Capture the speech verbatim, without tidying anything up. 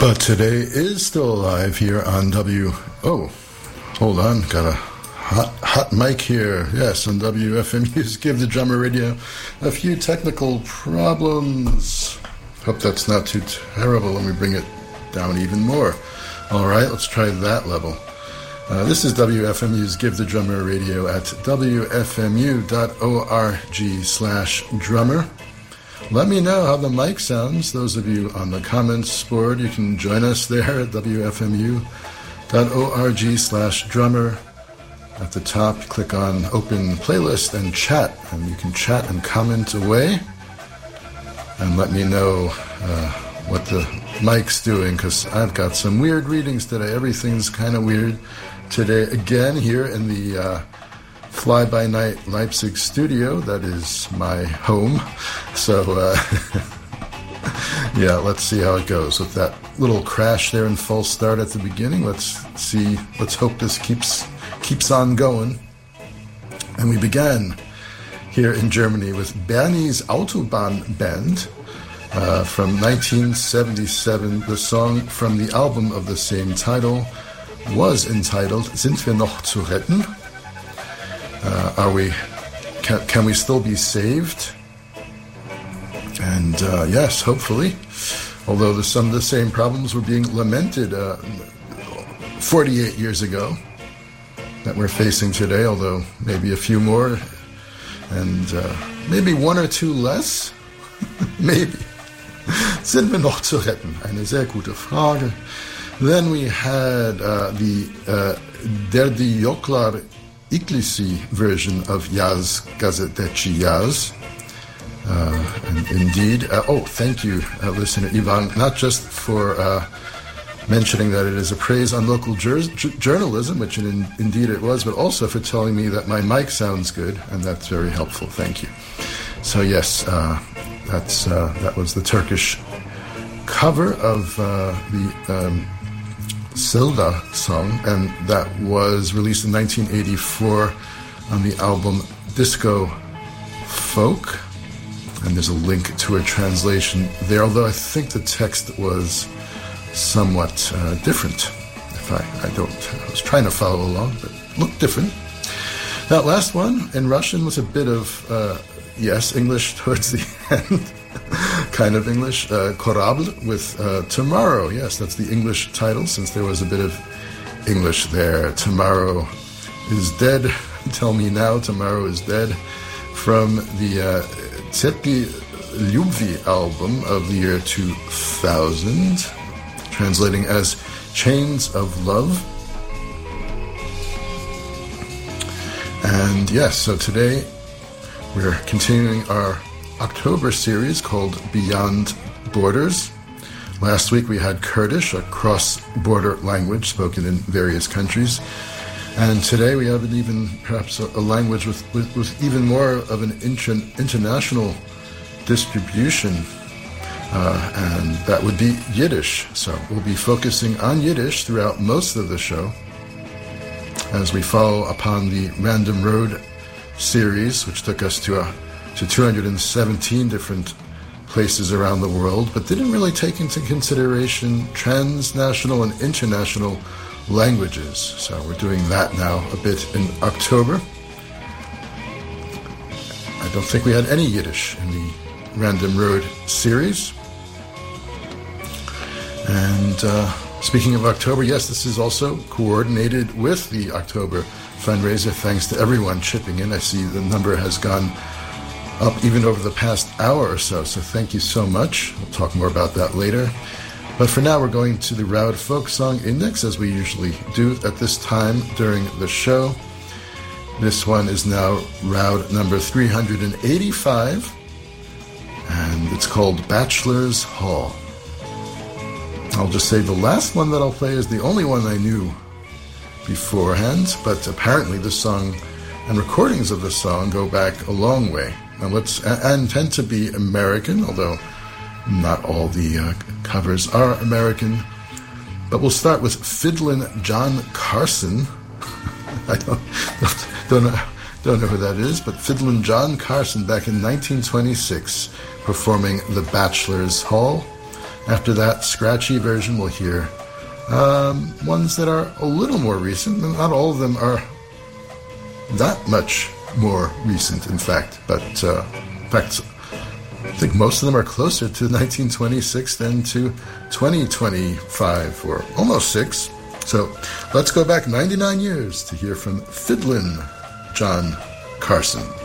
But today is still alive here on W... Oh, hold on. Got a hot hot mic here. Yes, on W F M U's Give the Drummer Radio. A few technical problems. Hope that's not too terrible. Let me bring it down even more. All right, let's try that level. Uh, this is W F M U's Give the Drummer Radio at W F M U dot org slash drummer. Let me know how the mic sounds. Those of you on the comments board, you can join us there at W F M U dot org slash drummer. At the top, click on Open Playlist and Chat, and you can chat and comment away. And let me know uh, what the mic's doing, because I've got some weird readings today. Everything's kind of weird today. Again, here in the uh, Fly-By-Night Leipzig studio, that is my home. So, uh, yeah, let's see how it goes with that little crash there and false start at the beginning. Let's see, let's hope this keeps keeps on going. And we began here in Germany with Bernie's Autobahn Band uh, from nineteen seventy-seven. The song from the album of the same title was entitled Sind wir noch zu retten? Uh, are we? Can, can we still be saved? And uh, yes, hopefully. Although the, some of the same problems were being lamented uh, forty-eight years ago that we're facing today, although maybe a few more, and uh, maybe one or two less. Maybe. Sind wir noch zu retten? Eine sehr gute Frage. Then we had uh, the uh, Derdi Yoklar Iglisi version of Yaz Gazeteci Yaz. Uh, and indeed, uh, oh, thank you, uh, listener Ivan, not just for uh, mentioning that it is a praise on local jur- j- journalism, which in, indeed it was, but also for telling me that my mic sounds good, and that's very helpful. Thank you. So yes, uh, that's uh, that was the Turkish cover of uh, the um, Selda song, and that was released in nineteen eighty-four on the album Disco Folk. And there's a link to a translation there, although I think the text was somewhat uh, different. If I, I don't, I was trying to follow along, but it looked different. That last one in Russian was a bit of, uh, yes, English towards the end, kind of English. Uh, Korablь with uh, Tomorrow. Yes, that's the English title, since there was a bit of English there. Tomorrow is dead. Tell me now, tomorrow is dead. From the uh, Zetki Ljubvi album of the year two thousand, translating as Chains of Love. And yes, so today we're continuing our October series called Beyond Borders. Last week we had Kurdish, a cross-border language spoken in various countries. And today we have an even, perhaps a, a language with, with, with even more of an inter, international distribution, uh, and that would be Yiddish. So we'll be focusing on Yiddish throughout most of the show as we follow upon the Random Road series, which took us to, a, to two hundred seventeen different places around the world, but didn't really take into consideration transnational and international languages. So we're doing that now a bit in October. I don't think we had any Yiddish in the Random Road series. And uh, speaking of October, yes, this is also coordinated with the October fundraiser. Thanks to everyone chipping in. I see the number has gone up even over the past hour or so. So thank you so much. We'll talk more about that later. But for now, we're going to the Raud Folk Song Index, as we usually do at this time during the show. This one is now Raud number three hundred eighty-five, and it's called Bachelor's Hall. I'll just say the last one that I'll play is the only one I knew beforehand, but apparently the song and recordings of the song go back a long way. Now let's, and tend to be American, although not all the uh, covers are American. But we'll start with Fiddlin' John Carson. I don't, don't, know, don't know who that is, but Fiddlin' John Carson back in nineteen twenty-six performing The Bachelor's Hall. After that scratchy version, we'll hear um, ones that are a little more recent. Not all of them are that much more recent, in fact. But uh, in fact, I think most of them are closer to nineteen twenty-six than to twenty twenty-five, or almost six. So let's go back ninety-nine years to hear from Fiddlin' John Carson.